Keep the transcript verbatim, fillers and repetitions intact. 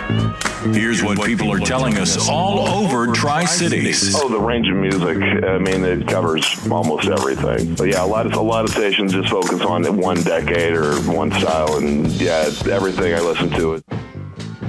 Here's what people are telling us all over Tri-Cities. Oh, the range of music. I mean, it covers almost everything. But yeah, a lot of a lot of stations just focus on one decade or one style, and yeah, it's everything I listen to.